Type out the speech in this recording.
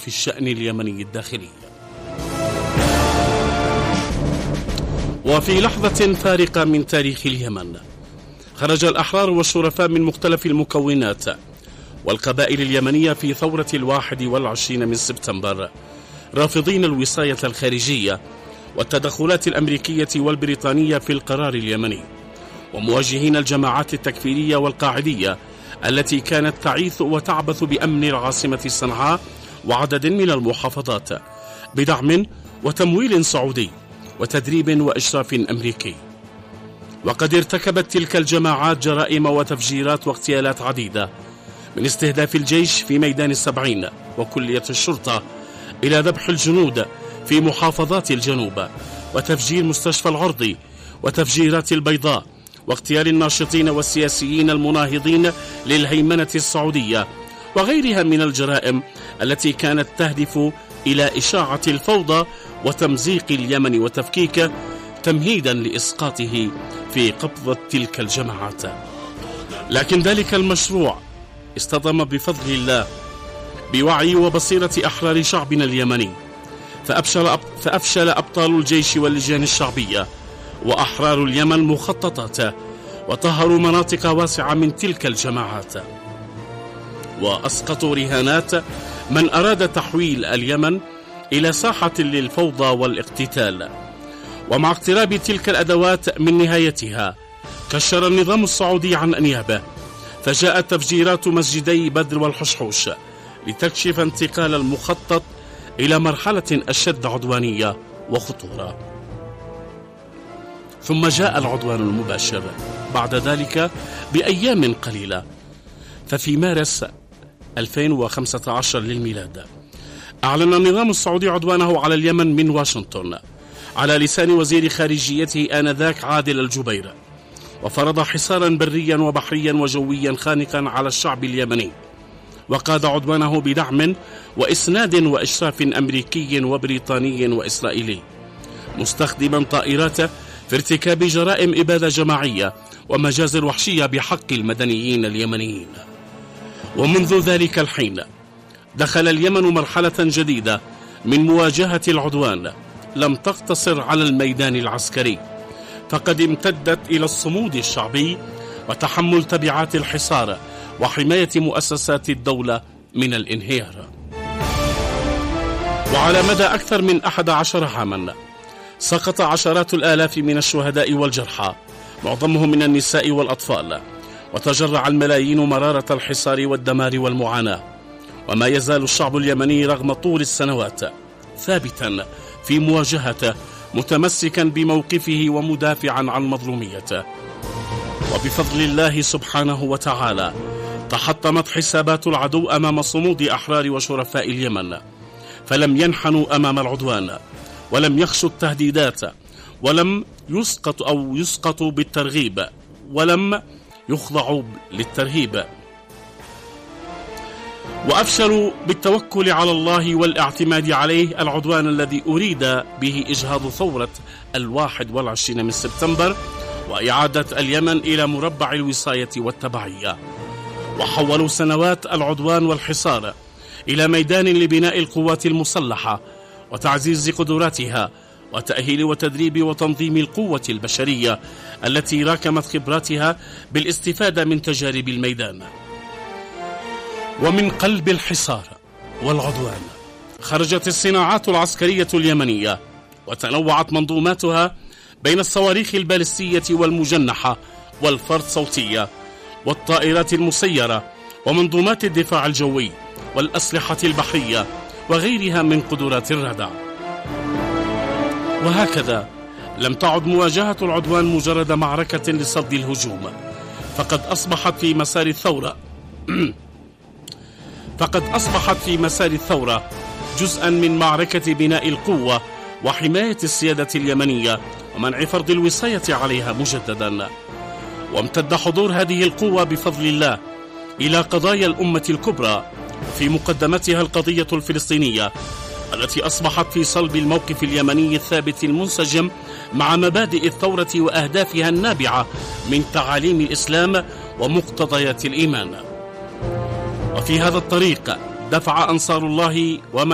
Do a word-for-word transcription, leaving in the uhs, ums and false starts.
في الشأن اليمني الداخلي. وفي لحظة فارقة من تاريخ اليمن، خرج الأحرار والشرفاء من مختلف المكونات والقبائل اليمنية في ثورة الواحد والعشرين من سبتمبر، رافضين الوصاية الخارجية والتدخلات الأمريكية والبريطانية في القرار اليمني، ومواجهين الجماعات التكفيرية والقاعدية التي كانت تعيث وتعبث بأمن العاصمة صنعاء وعدد من المحافظات بدعم وتمويل سعودي وتدريب وإشراف أمريكي. وقد ارتكبت تلك الجماعات جرائم وتفجيرات واغتيالات عديدة، من استهداف الجيش في ميدان السبعين وكلية الشرطة إلى ذبح الجنود في محافظات الجنوب، وتفجير مستشفى العرضي، وتفجيرات البيضاء، واغتيال الناشطين والسياسيين المناهضين للهيمنة السعودية، وغيرها من الجرائم التي كانت تهدف إلى إشاعة الفوضى وتمزيق اليمن وتفكيكه تمهيدا لإسقاطه في قبضة تلك الجماعات. لكن ذلك المشروع اصطدم بفضل الله بوعي وبصيرة أحرار شعبنا اليمني، فأفشل, فأفشل أبطال الجيش واللجان الشعبية وأحرار اليمن مخططاته، وطهروا مناطق واسعة من تلك الجماعات، وأسقطوا رهانات من أراد تحويل اليمن إلى ساحة للفوضى والاقتتال. ومع اقتراب تلك الأدوات من نهايتها كشر النظام السعودي عن أنيابه، فجاءت تفجيرات مسجدي بدر والحشحوش لتكشف انتقال المخطط إلى مرحلة أشد عدوانية وخطورة. ثم جاء العدوان المباشر بعد ذلك بأيام قليلة، ففي مارس ألفين وخمسة عشر للميلاد أعلن النظام السعودي عدوانه على اليمن من واشنطن على لسان وزير خارجيته آنذاك عادل الجبير، وفرض حصارا بريا وبحريا وجويا خانقا على الشعب اليمني، وقاد عدوانه بدعم وإسناد وإشراف أمريكي وبريطاني وإسرائيلي، مستخدما طائراته في ارتكاب جرائم إبادة جماعية ومجازر وحشية بحق المدنيين اليمنيين. ومنذ ذلك الحين دخل اليمن مرحلة جديدة من مواجهة العدوان لم تقتصر على الميدان العسكري، فقد امتدت إلى الصمود الشعبي وتحمل تبعات الحصار وحماية مؤسسات الدولة من الانهيار. وعلى مدى أكثر من أحد عشر عاما سقط عشرات الآلاف من الشهداء والجرحى، معظمهم من النساء والأطفال، وتجرع الملايين مرارة الحصار والدمار والمعاناة. وما يزال الشعب اليمني رغم طول السنوات ثابتا في مواجهته، متمسكا بموقفه ومدافعا عن مظلوميته. وبفضل الله سبحانه وتعالى تحطمت حسابات العدو أمام صمود أحرار وشرفاء اليمن، فلم ينحنوا أمام العدوان، ولم يخشوا التهديدات، ولم يسقطوا أو يسقطوا بالترغيب، ولم يخضعوا للترهيب، وأفشلوا بالتوكل على الله والاعتماد عليه العدوان الذي أريد به إجهاض ثورة الواحد والعشرين من سبتمبر وإعادة اليمن إلى مربع الوصاية والتبعية. وحولوا سنوات العدوان والحصار إلى ميدان لبناء القوات المسلحة وتعزيز قدراتها وتأهيل وتدريب وتنظيم القوة البشرية التي راكمت خبراتها بالاستفادة من تجارب الميدان. ومن قلب الحصار والعدوان خرجت الصناعات العسكرية اليمنية، وتنوعت منظوماتها بين الصواريخ البالستية والمجنحة والفرد صوتية والطائرات المسيرة ومنظومات الدفاع الجوي والأسلحة البحرية وغيرها من قدرات الردع. وهكذا لم تعد مواجهة العدوان مجرد معركة لصد الهجوم، فقد أصبحت في مسار الثورة فقد أصبحت في مسار الثورة جزءا من معركة بناء القوة وحماية السيادة اليمنية ومنع فرض الوصاية عليها مجددا. وامتد حضور هذه القوة بفضل الله إلى قضايا الأمة الكبرى، في مقدمتها القضية الفلسطينية التي أصبحت في صلب الموقف اليمني الثابت المنسجم مع مبادئ الثورة وأهدافها النابعة من تعاليم الإسلام ومقتضيات الإيمان. وفي هذا الطريق دفع أنصار الله وما